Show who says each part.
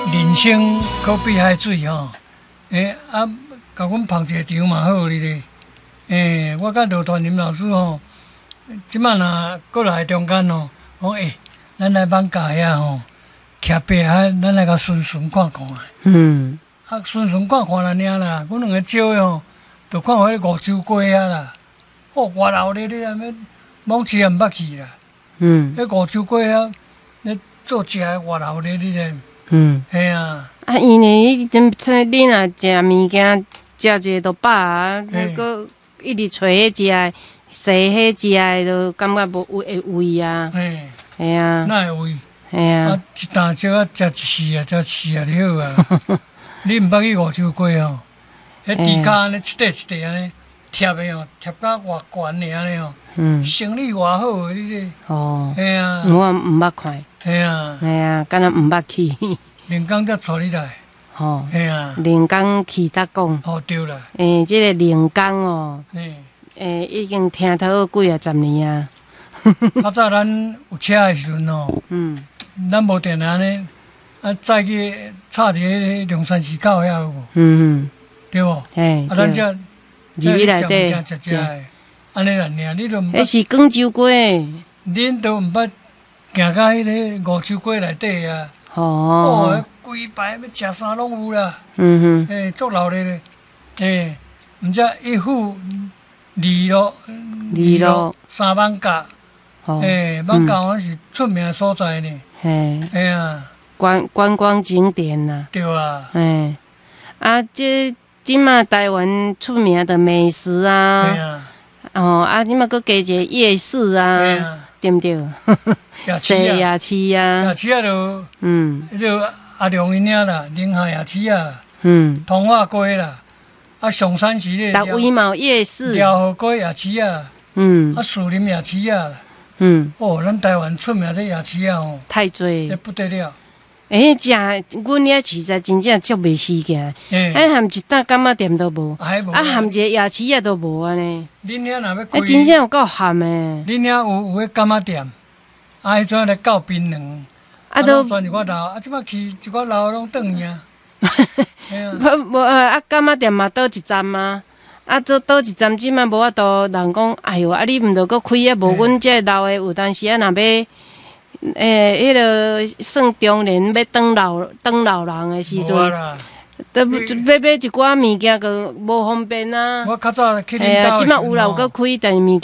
Speaker 1: 人生可比海水吼，甲阮捧一个场嘛好哩咧。我甲罗传林老师吼，即摆若过来中间吼，讲咱来放假遐吼，徛白海，咱来甲顺顺看看啊。顺顺看看啦，尔啦。阮两个少的吼，就看迄个五洲街啊啦。外头咧，你安尼往时也毋捌去啦。迄五洲街啊，咧做食的外头咧，你咧。嘿啊。
Speaker 2: 因为你若食物件，食一个就饱啊，搁一直找迄食的，洗迄食的，就感觉无胃啊。嘿啊。
Speaker 1: 哪会胃？
Speaker 2: 嘿啊。
Speaker 1: 一担少啊，食一次啊，就好啊。你毋捌去五洲街吼？迄猪骹安尼一块一块安尼贴的吼，贴到偌悬尔安尼吼。生理偌好诶，你这。嘿啊。
Speaker 2: 我毋捌看。
Speaker 1: 嘿啊。
Speaker 2: 嘿啊，敢若毋捌去。
Speaker 1: 连江才带你来。嘿啊。
Speaker 2: 连江去搭讲。
Speaker 1: 对啦。
Speaker 2: 即个连江哦。已经听头几啊十年啊。
Speaker 1: 较早咱有车诶时阵吼。咱无定安尼。再去插伫迄个龙山寺口遐有无？对无？咱遮
Speaker 2: 入去内底
Speaker 1: 食诶，安尼啦，尔你都毋捌。
Speaker 2: 迄是广州街。
Speaker 1: 恁都毋捌行到迄个五洲街内底啊？规排要食啥拢有啦。足闹热咧。毋则一府二路三艋甲。艋甲好像是出名所在呢。嘿啊。
Speaker 2: 观光景点呐。
Speaker 1: 对啊。
Speaker 2: 即马台湾出名的美食啊。即马搁加一个夜市啊，对毋对？西夜市啊。
Speaker 1: 夜市啊，就迄个阿良因遐啦，宁夏夜市啊啦。通化街啦，上山时咧。
Speaker 2: 逐位嘛有夜市。
Speaker 1: 辽河街夜市啊。树林夜市啊。咱台湾出名的夜市啊吼。
Speaker 2: 太多。
Speaker 1: 这不得了。
Speaker 2: 阮遐实在真正足袂死行，含一担柑仔店都无，含一个夜市都无安尼。
Speaker 1: 恁遐若要开，
Speaker 2: 真正有够含诶。
Speaker 1: 恁遐有迄柑仔店，迄阵咧搞槟榔，都转一寡老，即摆去一寡老拢转去啊。
Speaker 2: 无柑仔店嘛倒一站啊，倒一站，即摆无法度人讲，哎哟，你毋着搁开啊？无阮这老诶有当时若要。迄个算中年要当老人的时阵，要买一寡物件个无方便啊。
Speaker 1: 我较早去恁兜。
Speaker 2: 即摆有啦，有搁开，但是物件。